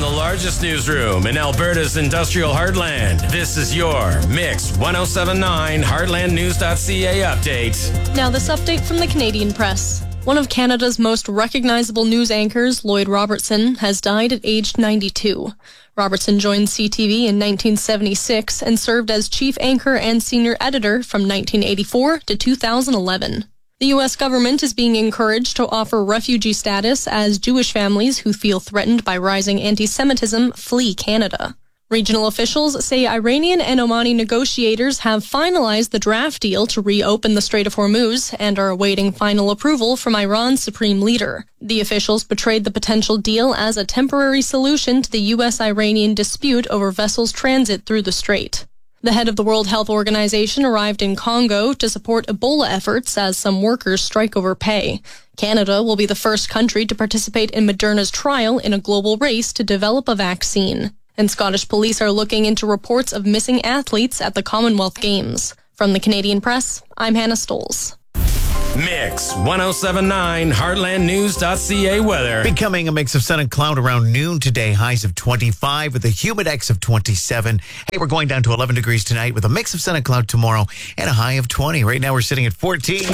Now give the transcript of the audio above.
largest newsroom in Alberta's industrial heartland. This is your Mix 1079 Heartlandnews.ca update. Now this update from the Canadian Press. One of Canada's most recognizable news anchors, Lloyd Robertson, has died at age 92. Robertson joined CTV in 1976 and served as chief anchor and senior editor from 1984 to 2011. The U.S. government is being encouraged to offer refugee status as Jewish families who feel threatened by rising anti-Semitism flee Canada. Regional officials say Iranian and Omani negotiators have finalized the draft deal to reopen the Strait of Hormuz and are awaiting final approval from Iran's supreme leader. The officials portrayed the potential deal as a temporary solution to the U.S.-Iranian dispute over vessels' transit through the strait. The head of the World Health Organization arrived in Congo to support Ebola efforts as some workers strike over pay. Canada will be the first country to participate in Moderna's trial in a global race to develop a vaccine. And Scottish police are looking into reports of missing athletes at the Commonwealth Games. From the Canadian Press, I'm Hannah Stoles. Mix 1079 Heartlandnews.ca weather. Becoming a mix of sun and cloud around noon today. Highs of 25 with a humidex of 27. Hey, we're going down to 11 degrees tonight with a mix of sun and cloud tomorrow and a high of 20. Right now we're sitting at 14.